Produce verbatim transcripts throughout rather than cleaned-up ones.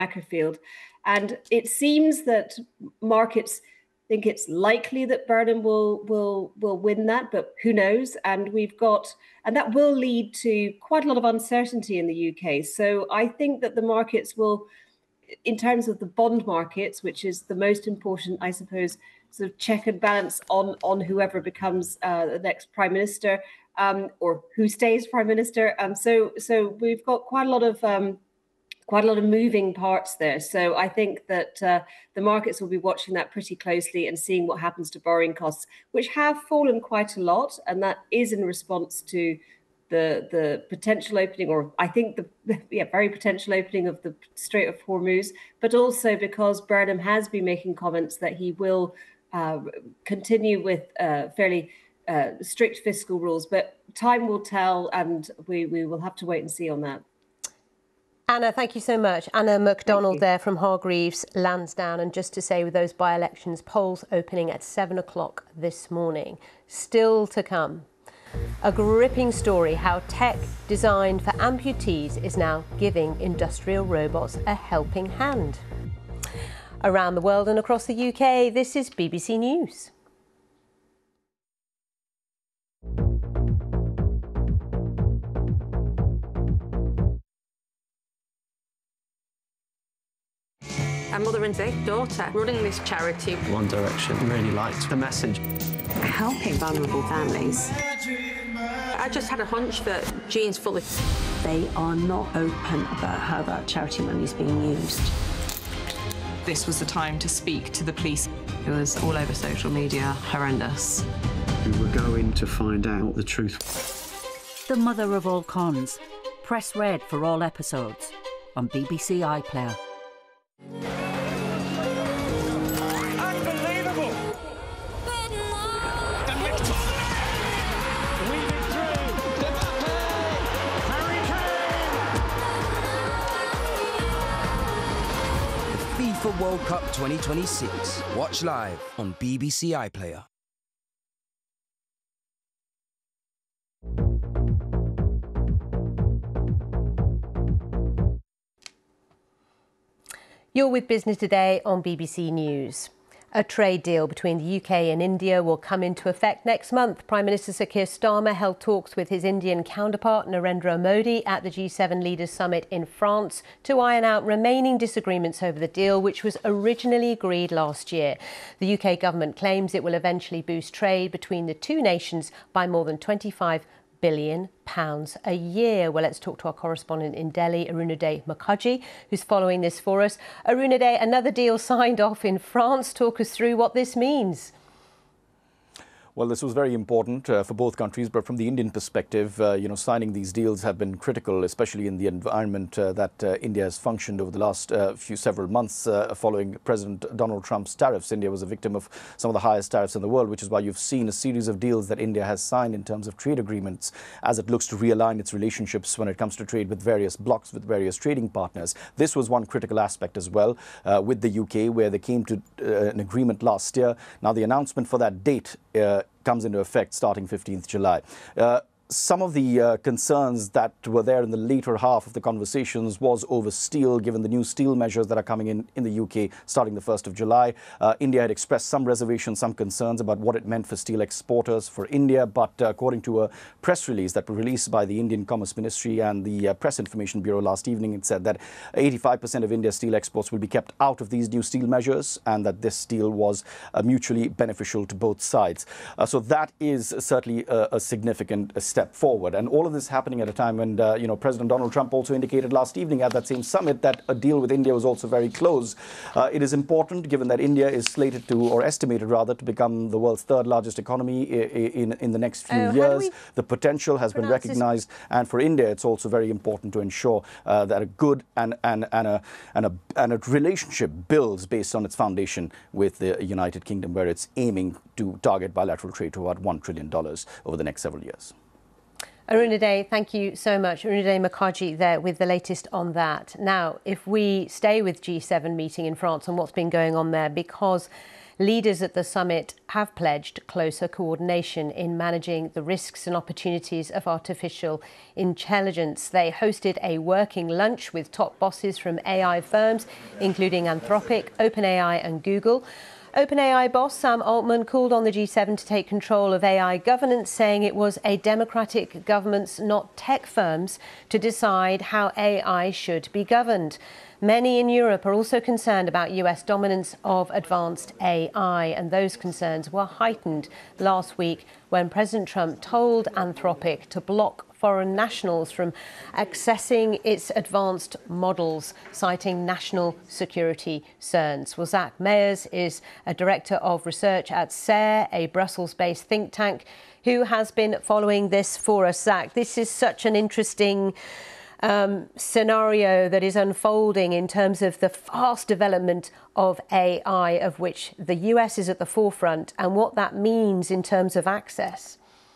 Ackerfield. And it seems that markets think it's likely that Burnham will will will win that, but who knows? And we've got, and that will lead to quite a lot of uncertainty in the U K. So I think that the markets will, in terms of the bond markets, which is the most important, I suppose, sort of check and balance on on whoever becomes uh, the next prime minister, um, or who stays prime minister. Um, so so we've got quite a lot of um, quite a lot of moving parts there. So I think that uh, the markets will be watching that pretty closely and seeing what happens to borrowing costs, which have fallen quite a lot, and that is in response to the the potential opening, or I think the yeah very potential opening of the Strait of Hormuz, but also because Burnham has been making comments that he will uh, continue with uh, fairly uh, strict fiscal rules. But time will tell, and we we will have to wait and see on that. Anna, thank you so much. Anna McDonald there from Hargreaves Lansdown. And just to say, with those by-elections, polls opening at seven o'clock this morning. Still to come. A gripping story how tech designed for amputees is now giving industrial robots a helping hand. Around the world and across the U K, this is B B C News. A mother and a daughter running this charity. One Direction really liked the message. Helping vulnerable families. I just had a hunch that Jean's fully... They are not open about how that charity money is being used. This was the time to speak to the police. It was all over social media, horrendous. We were going to find out the truth. The mother of all cons. Press red for all episodes on B B C iPlayer. Unbelievable! And McTominay! Weaving through. Harry The FIFA World Cup twenty twenty-six. Watch live on B B C iPlayer. You're with Business Today on B B C News. A trade deal between the U K and India will come into effect next month. Prime Minister Sir Keir Starmer held talks with his Indian counterpart Narendra Modi at the G seven Leaders Summit in France to iron out remaining disagreements over the deal, which was originally agreed last year. The U K government claims it will eventually boost trade between the two nations by more than twenty-five billion pounds a year. Well, let's talk to our correspondent in Delhi, Arunaday Mukherjee, who's following this for us. Arunaday, another deal signed off in France. Talk us through what this means. Well, this was very important uh, for both countries, but from the Indian perspective, uh, you know, signing these deals have been critical, especially in the environment uh, that uh, India has functioned over the last uh, few several months uh, following President Donald Trump's tariffs. India was a victim of some of the highest tariffs in the world, which is why you've seen a series of deals that India has signed in terms of trade agreements as it looks to realign its relationships when it comes to trade with various blocs, with various trading partners. This was one critical aspect as well uh, with the U K, where they came to uh, an agreement last year. Now, the announcement for that date uh, comes into effect starting fifteenth July. Uh, some of the uh, concerns that were there in the later half of the conversations was over steel, given the new steel measures that are coming in in the U K starting the first of July. Uh, India had expressed some reservations, some concerns about what it meant for steel exporters for India. But uh, according to a press release that was released by the Indian Commerce Ministry and the uh, Press Information Bureau last evening, it said that eighty-five percent of India's steel exports will be kept out of these new steel measures, and that this deal was uh, mutually beneficial to both sides. Uh, so that is certainly a, a significant step forward. And all of this happening at a time when, uh, you know, President Donald Trump also indicated last evening at that same summit that a deal with India was also very close. Uh, it is important, given that India is slated to, or estimated rather, to become the world's third largest economy in, in, in the next few Oh, years. The potential has been recognized. This? And for India, it's also very important to ensure uh, that a good and, and, and, a, and, a, and a relationship builds based on its foundation with the United Kingdom, where it's aiming to target bilateral trade to about one trillion dollars over the next several years. Arunaday, thank you so much. Arunaday Mukherjee there with the latest on that. Now, if we stay with G seven meeting in France and what's been going on there, because Leaders at the summit have pledged closer coordination in managing the risks and opportunities of artificial intelligence. They hosted a working lunch with top bosses from A I firms, including Anthropic, OpenAI and Google. OpenAI boss Sam Altman called on the G seven to take control of A I governance, saying it was a democratic governments, not tech firms, to decide how A I should be governed. Many in Europe are also concerned about U S dominance of advanced A I, and those concerns were heightened last week when President Trump told Anthropic to block foreign nationals from accessing its advanced models, citing national security concerns. Well, Zach Meyers is a director of research at S E R, a Brussels-based think tank, who has been following this for us. Zach, this is such an interesting um, scenario that is unfolding in terms of the fast development of A I, of which the U S is at the forefront, and what that means in terms of access.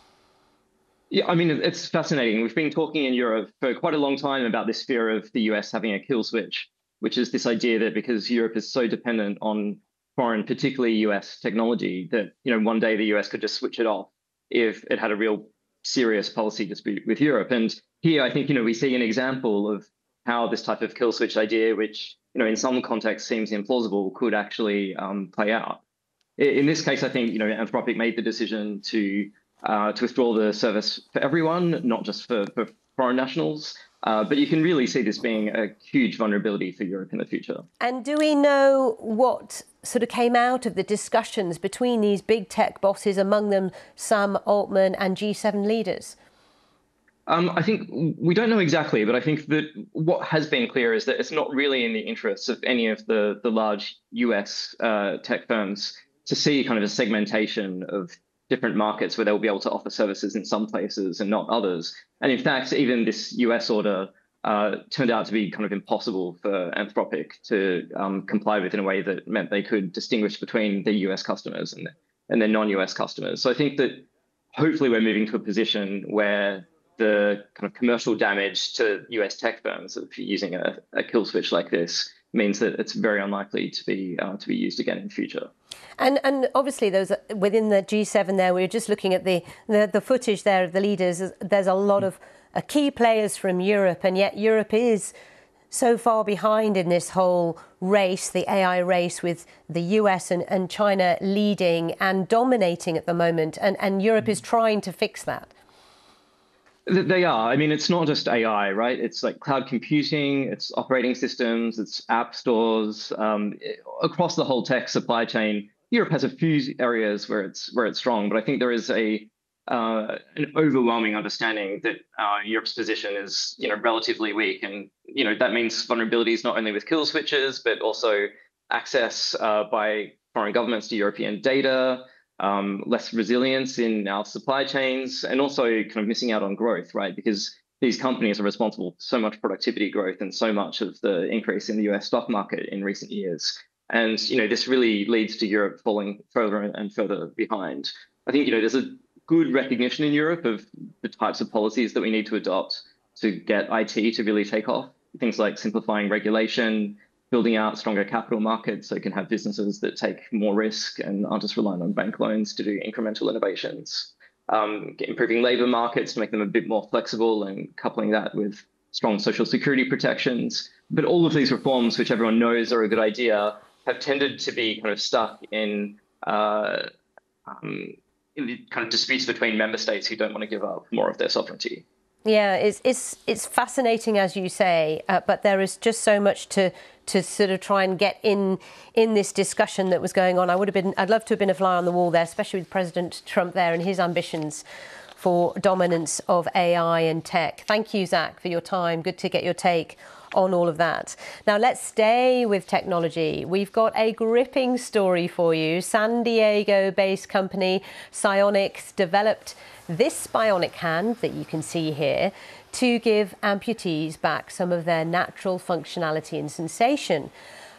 Yeah, I mean, it's fascinating. We've been talking in Europe for quite a long time about this fear of the U S having a kill switch, which is this idea that because Europe is so dependent on foreign, particularly U S technology, that, you know, one day the U S could just switch it off if it had a real serious policy dispute with Europe. And here, I think, you know, we see an example of how this type of kill switch idea, which, you know, in some contexts seems implausible, could actually um, play out. In this case, I think, you know, Anthropic made the decision to Uh, to withdraw the service for everyone, not just for, for foreign nationals. Uh, but you can really see this being a huge vulnerability for Europe in the future. And do we know what sort of came out of the discussions between these big tech bosses, among them Sam Altman and G seven leaders? Um, I think we don't know exactly, but I think that what has been clear is that it's not really in the interests of any of the, the large U S uh, tech firms to see kind of a segmentation of different markets where they'll be able to offer services in some places and not others. And in fact, even this U S order uh, turned out to be kind of impossible for Anthropic to um, comply with in a way that meant they could distinguish between their U S customers and, and their non-U S customers. So I think that hopefully we're moving to a position where the kind of commercial damage to U S tech firms of using a, a kill switch like this means that it's very unlikely to be uh, to be used again in the future. And and obviously those within the G seven there, we were just looking at the, the, the footage there of the leaders. There's a lot of uh, key players from Europe, and yet Europe is so far behind in this whole race, the A I race, with the U S and, and China leading and dominating at the moment. And, and Europe is trying to fix that. They are. I mean, it's not just A I, right? It's like cloud computing, it's operating systems, it's app stores. Um, across the whole tech supply chain, Europe has a few areas where it's where it's strong, but I think there is a uh, an overwhelming understanding that uh, Europe's position is, you know, relatively weak, and you know that means vulnerabilities not only with kill switches, but also access uh, by foreign governments to European data. Um, less resilience in our supply chains, and also kind of missing out on growth, right? Because these companies are responsible for so much productivity growth and so much of the increase in the U S stock market in recent years. And, you know, this really leads to Europe falling further and further behind. I think, you know, there's a good recognition in Europe of the types of policies that we need to adopt to get I T to really take off. Things like simplifying regulation, building out stronger capital markets so you can have businesses that take more risk and aren't just relying on bank loans to do incremental innovations. Um, improving labor markets to make them a bit more flexible and coupling that with strong social security protections. But all of these reforms, which everyone knows are a good idea, have tended to be kind of stuck in, uh, um, in the kind of disputes between member states who don't want to give up more of their sovereignty. Yeah, it's it's it's fascinating, as you say, uh, but there is just so much to to sort of try and get in in this discussion that was going on. I would have been, I'd love to have been a fly on the wall there, especially with President Trump there and his ambitions for dominance of A I and tech. Thank you, Zach, for your time. Good to get your take on all of that. Now let's stay with technology. We've got a gripping story for you. San Diego-based company Psyonix developed this bionic hand that you can see here to give amputees back some of their natural functionality and sensation.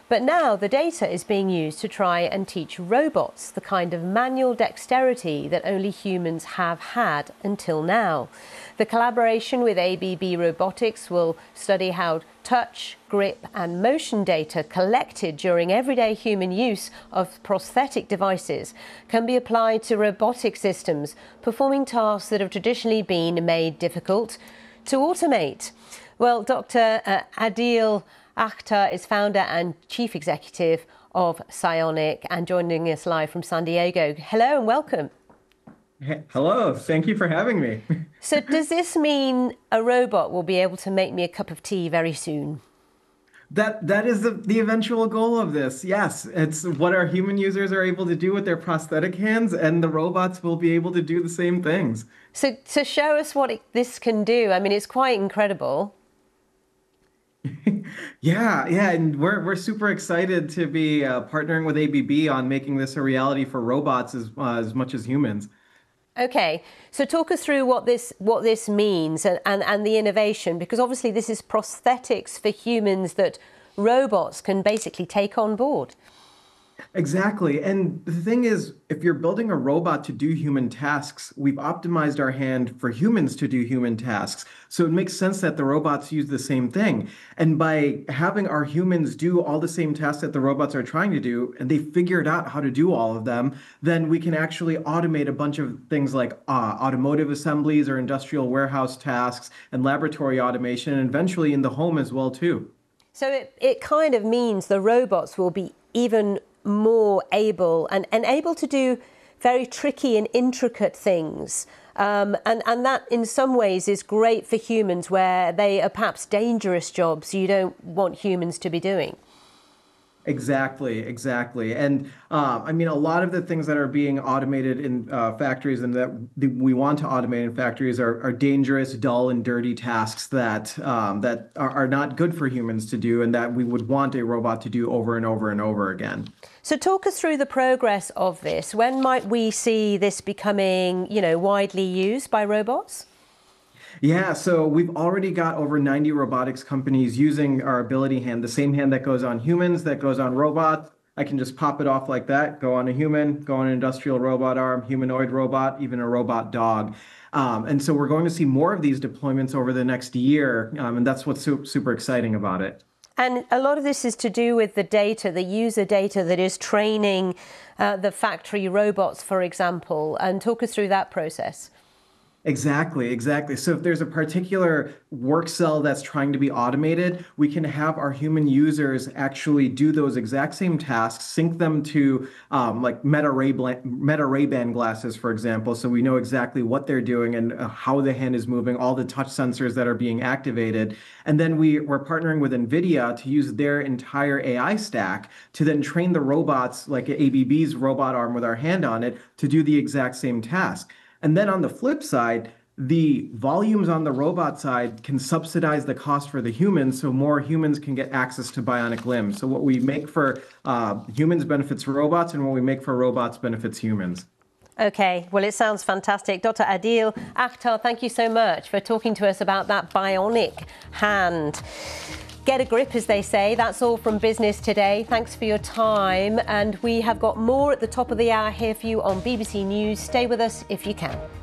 But now the data is being used to try and teach robots the kind of manual dexterity that only humans have had until now. The collaboration with A B B Robotics will study how touch, grip and motion data collected during everyday human use of prosthetic devices can be applied to robotic systems performing tasks that have traditionally been made difficult to automate. Well, Doctor Uh, Adil Akhtar is founder and chief executive of Psyonic and joining us live from San Diego. Hello and welcome. Hello, thank you for having me. So does this mean a robot will be able to make me a cup of tea very soon? That that is the, the eventual goal of this. Yes, it's what our human users are able to do with their prosthetic hands, and the robots will be able to do the same things. So, so show us what it, this can do. I mean, it's quite incredible. Yeah, yeah, and we're we're super excited to be uh, partnering with A B B on making this a reality for robots as uh, as much as humans. Okay, so talk us through what this what this means and, and, and the innovation, because obviously this is prosthetics for humans that robots can basically take on board. Exactly. And the thing is, if you're building a robot to do human tasks, we've optimized our hand for humans to do human tasks. So it makes sense that the robots use the same thing. And by having our humans do all the same tasks that the robots are trying to do, and they figured out how to do all of them, then we can actually automate a bunch of things like uh, automotive assemblies or industrial warehouse tasks and laboratory automation, and eventually in the home as well, too. So it, it kind of means the robots will be even more able and, and able to do very tricky and intricate things. Um, and, and that in some ways is great for humans where they are perhaps dangerous jobs you don't want humans to be doing. Exactly, exactly. And uh, I mean, a lot of the things that are being automated in uh, factories and that we want to automate in factories are, are dangerous, dull, and dirty tasks that um, that are, are not good for humans to do and that we would want a robot to do over and over and over again. So talk us through the progress of this. When might we see this becoming, you know, widely used by robots? Yeah, so we've already got over ninety robotics companies using our Ability Hand, the same hand that goes on humans, that goes on robots. I can just pop it off like that, go on a human, go on an industrial robot arm, humanoid robot, even a robot dog. Um, and so we're going to see more of these deployments over the next year, um, and that's what's su- super exciting about it. And a lot of this is to do with the data, the user data that is training uh, the factory robots, for example, and talk us through that process. Exactly, exactly. So if there's a particular work cell that's trying to be automated, we can have our human users actually do those exact same tasks, sync them to um, like Meta Ray-Ban, Meta Ray-Ban glasses, for example, so we know exactly what they're doing and uh, how the hand is moving, all the touch sensors that are being activated. And then we, we're partnering with NVIDIA to use their entire A I stack to then train the robots, like A B B's robot arm with our hand on it, to do the exact same task. And then on the flip side, the volumes on the robot side can subsidize the cost for the humans, so more humans can get access to bionic limbs. So what we make for uh, humans benefits robots, and what we make for robots benefits humans. Okay, well, it sounds fantastic. Doctor Adil Akhtar, thank you so much for talking to us about that bionic hand. Get a grip, as they say. That's all from Business Today. Thanks for your time. And we have got more at the top of the hour here for you on B B C News. Stay with us if you can.